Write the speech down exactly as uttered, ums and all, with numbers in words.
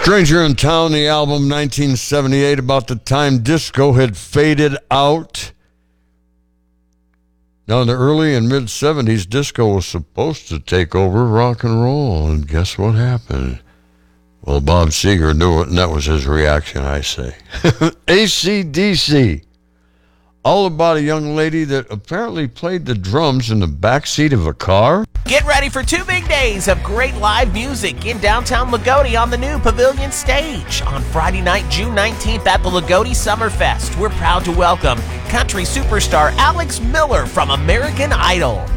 Stranger in Town, the album nineteen seventy-eight, about the time disco had faded out. Now, in the early and mid-seventies, disco was supposed to take over rock and roll, and guess what happened? Well, Bob Seger knew it, and that was his reaction, I say. A C D C. All about a young lady that apparently played the drums in the backseat of a car. Get ready for two big days of great live music in downtown Lagodi on the new Pavilion Stage. On Friday night, June nineteenth at the Lagodi Summerfest, we're proud to welcome country superstar Alex Miller from American Idol.